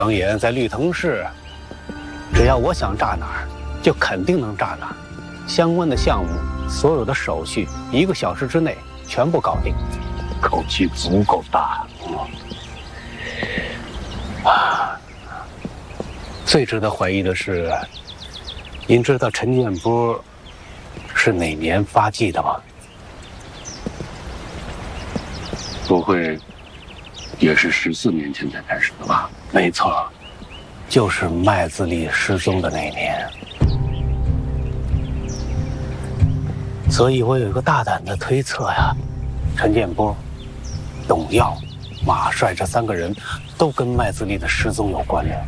当言在绿藤市，只要我想炸哪儿，就肯定能炸哪儿。相关的项目，所有的手续，1个小时之内全部搞定。 口气足够大。 最值得怀疑的是，您知道陈建波是哪年发迹的吗？ 不会也是14年前才开始的吧？ 没错，就是麦子里失踪的那年。所以我有一个大胆的推测呀，陈建波、董耀、马帅这3个人都跟麦子里的失踪有关联。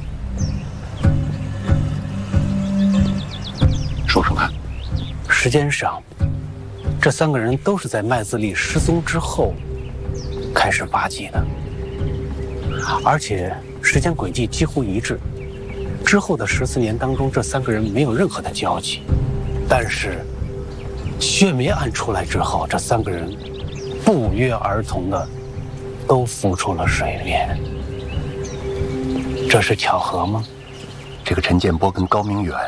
说说看。 时间上，这3个人都是在麦子里失踪之后开始发迹的，而且时间轨迹几乎一致。之后的14年当中，这3个人没有任何的交集。但是，血梅案出来之后，这3个人不约而同的都浮出了水面。这是巧合吗？ 这个陈建波跟高明远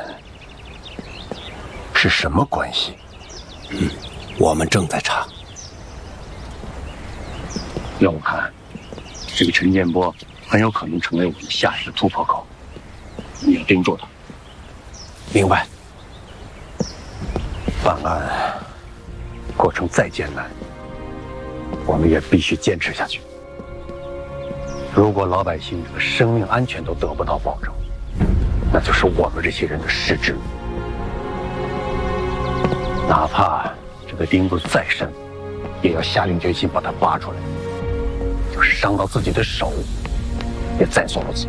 是什么关系？ 我们正在查。 要我看，这个陈建波很有可能成为我们下一个突破口。你要盯住他。 明白。 办案过程再艰难，我们也必须坚持下去。如果老百姓的生命安全都得不到保证，那就是我们这些人的失职。哪怕这个钉子再深，也要下定决心把它拔出来。就是伤到自己的手，也在所不辞。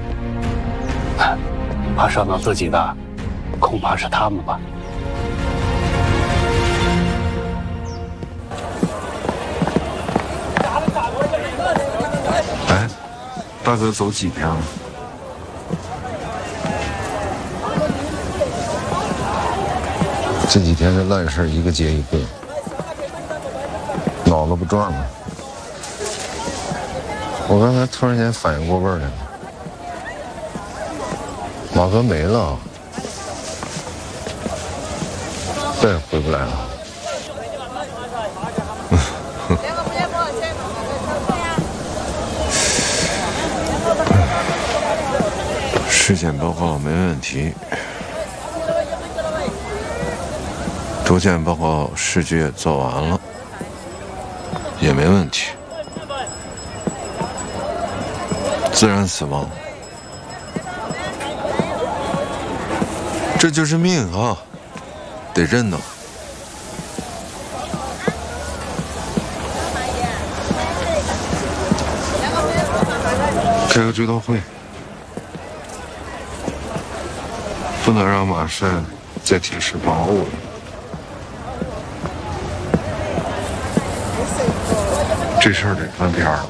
怕伤到自己的，恐怕是他们吧。 哎，大哥走几天了？ 这几天的烂事一个接一个，脑子不转了。我刚才突然间反应过味儿来了，马哥没了，再也回不来了。 尸检报告没问题，毒检报告试剂也做完了，也没问题。自然死亡，这就是命啊，得认呐。开个追悼会，不能让马帅再提示帮我。这事儿得翻篇了。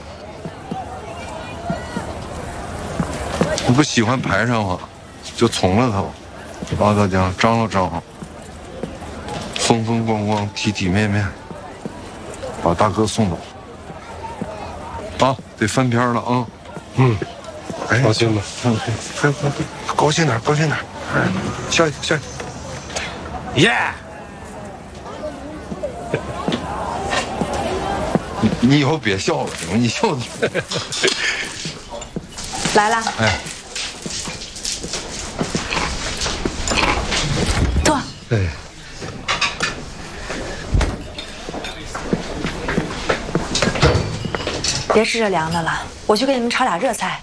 你不喜欢排上吗？就从了他吧。阿大江张罗张罗，风风光光、体体面面，把大哥送走。啊，得翻篇了啊！哎，高兴了，高兴点，高兴点，笑笑， 耶！ 你以后别笑了，行吗？你笑的。 来了。 哎。 坐。 哎。 别吃这凉的了，我去给你们炒俩热菜。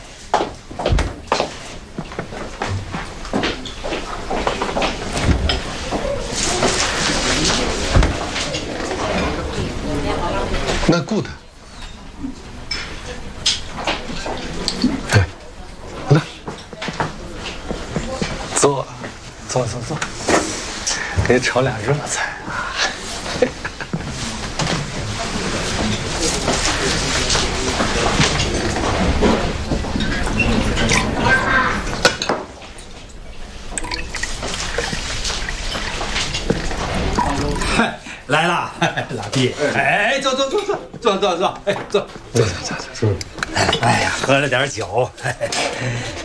那 good。 哎，来，坐，给你炒俩热菜。 来了，老弟，哎，坐，哎，坐， 哎呀，喝了点酒。